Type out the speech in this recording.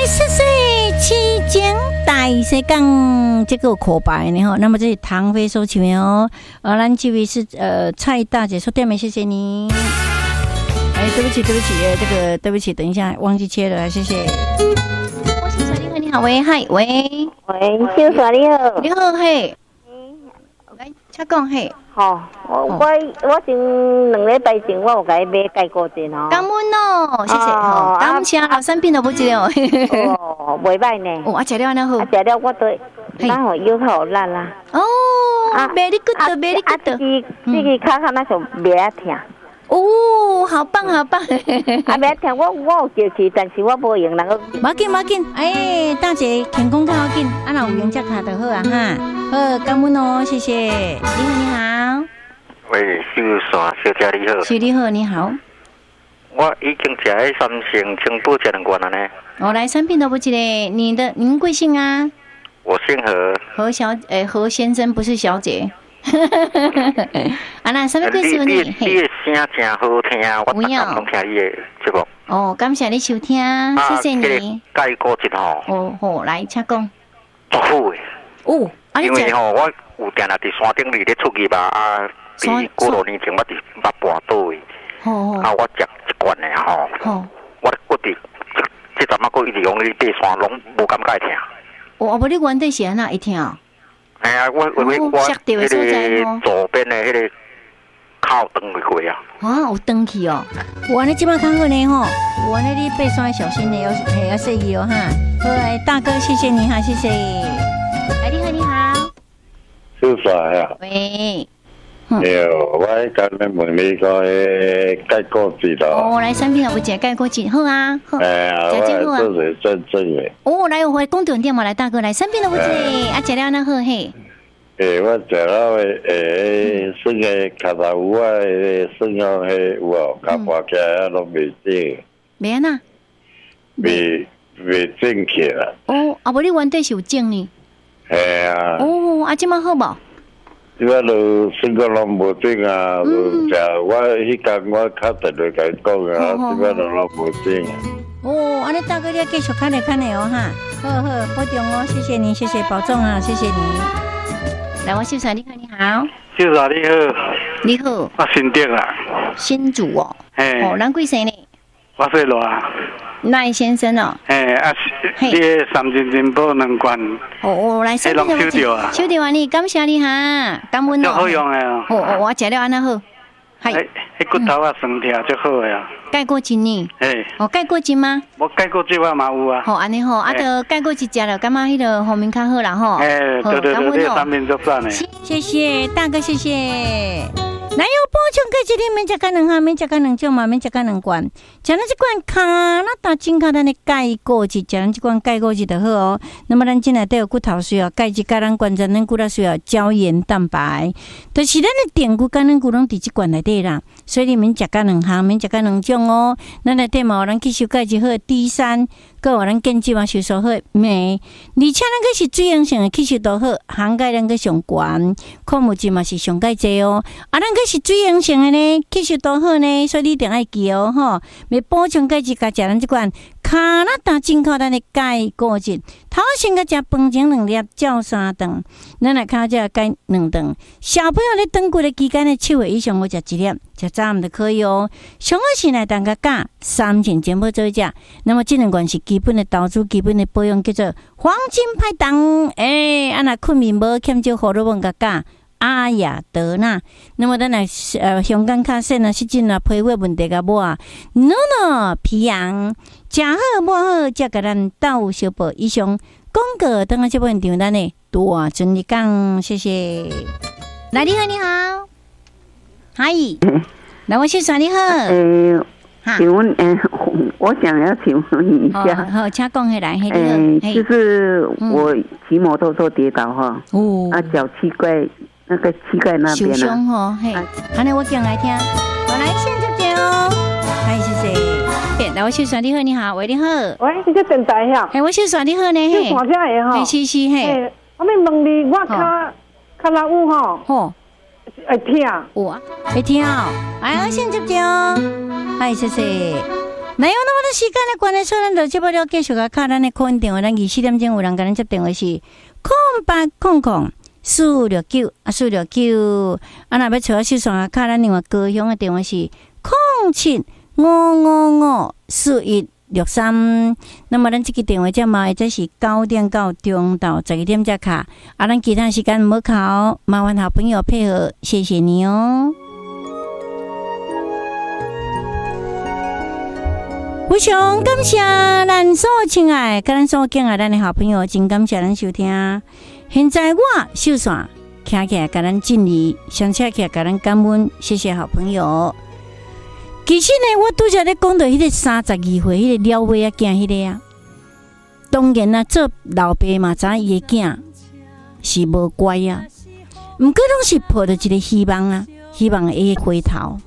谢谢期间大师讲这个口白呢哈，那么这是唐飞收起哦，咱这位是蔡大姐说对没？谢谢你。哎，对不起，这个对不起，等一下忘记切了，谢谢。我是小丽你好，喂，嗨，喂， 小帅你好， 你好，嘿，来，请讲嘿。 好，我前2礼拜前我有甲伊买芥果汁哦， 感恩哦，谢谢，好，感谢老产品都不知道， 哦，袂歹呢， 哦，食了安那好， 食了我都，咱互腰头烂啦， 哦，very good，very good， 这个脚脚那就袂啊疼。 哦，好棒好棒！ 袂听我有叫去，但是我无用那个。 冇紧，哎，大姐健康较要紧，若有用只卡就好啊哈。好，感恩哦，谢谢。你好。 喂，秀山小姐你好。 是你好，你好。 我已经食迄三星清补食2罐了呢。 我来产品都不记得，您贵姓啊？ 我姓何。 何先生不是小姐。那什么贵姓你的声真好听，我常常拢听你的节目。 哦，感谢你收听，谢谢你。 芥果汁吼。 哦好，来，请讲。 足好诶。 哦， 因为吼，我有定定伫山顶里咧出去吧，比几多年前我伫捌跋倒诶。我食1罐诶吼。我伫这阵仔佫一直用去爬山，拢无感觉痛。 哦，无你原底是安那一听。 哎呀，我迄个左边的迄个靠断过啊！ 哇，有断去哦！我呢，即摆较好呢吼，我呢你爬山小心的，要小心哦哈。好，大哥，谢谢你哈，谢谢。哎，你好，你好。 小帅啊。 喂。 我刚才问你个芥果汁咯。 哦，来产品有食芥果汁，好啊，好。 我做是真的。 哦，来，我公重点嘛，来大哥，来产品都不食，食了那好嘿。 我食了酸的卡达乌啊，酸样迄有哦，卡巴起来拢袂正。 袂安那？ 袂正起啦。 哦，无你原底是有正呢。 系啊。 哦，即摆好无？ 即摆就酸个拢无正啊，就食我迄天我较特别甲伊讲啊，即摆就拢无正。 哦，安尼大哥你要继续看咧哦哈，好，保重哦，谢谢你，谢谢保重啊，谢谢你。来，我秀才你好，你好。 秀才你好。 你好。 我新竹啦。 新竹哦。哦，咱几岁呢？ 我岁偌。 赖先生哦。 你的三斤金宝2罐。 哦，来收到啊。收到啊，你感谢你哈，感恩哦。 好用的哦。 我食了安那好。 迄骨头啊酸痛足好的啊。 芥果汁呢？芥果汁吗？ 我芥果汁我嘛有啊。 安尼就芥果汁食了，感觉迄个后面较好啦吼。 对，这产品足赞的。 谢谢大哥，谢谢。哪有补充钙质的？免食干2项，免食干2种嘛，免食干2罐。食咱这罐卡那大金卡咱的钙果汁，食咱这罐钙果汁就好哦。那么咱进来都有骨头需要钙质，甲咱关节咱骨头需要胶原蛋白，就是咱的电骨跟咱骨拢伫这罐内底啦。所以你免食干2项，免食干2种哦。咱内底嘛有咱吸收钙质好 D3，搁有咱健质嘛吸收好镁，而且咱个是水溶性的吸收都好，含钙咱个上悬，矿物质嘛是上钙济哦。咱个是水溶性的呢，吸收都好呢，所以你一定要记哦吼。要补充钙质，甲食咱这款卡那达进口咱的钙果汁，头先甲食饭前2粒，照3顿，咱来靠这钙2顿。小朋友咧长骨的期间咧，7岁以上我食1粒，食早暗就可以哦。上好是来当个加3钱全部做食，那么这2罐是基本的投资，基本的保养，叫做黄金拍档。那困眠无欠少荷尔蒙甲加。阿雅德纳，那么咱来香港卡线啊，失禁啊，皮肤问题个无啊，no 皮痒，食好无好，才甲咱斗小宝以上广告，等下这部现场咱呢大尊你讲，谢谢。来，你好，你好，嗨，来，我秀才你好。 请问，我想要请问你一下， 好，请讲起来， 就是我骑摩托车跌倒哈，脚膝盖。那个膝盖那边受伤吼，安尼我讲来听。我来现在接哦，谢谢。来，我秀算你好，你好，喂，你好。 喂，你这电台呀？ 我秀算你好呢， 你看啥的吼？ 是嘿。 我们问你，我脚拉有吼，会痛。 有啊，会痛哦。哎，我先接哦，谢谢。 那有那么多时间的关系，所以咱就接不了继续个卡咱的客运电话，咱24点钟有人跟咱接电话是0800-469啊469，啊若要找我秀爽啊卡咱另外高雄的电话是0755541163。那么咱这个电话才嘛，这是9点到中到12点才卡，啊咱其他时间无卡，麻烦好朋友配合，谢谢你哦。非常感谢咱所有亲爱跟咱所有敬爱咱的好朋友，真感谢咱收听。现在我秀爽徛起来跟咱敬礼，相车起来跟咱感恩，谢谢好朋友。其实呢，我拄则咧讲到迄个32岁迄个了尾仔囝迄个啊，当然啊，做老爸嘛，知伊的囝是无乖啊，毋过拢是抱着一个希望啊，希望伊会回头。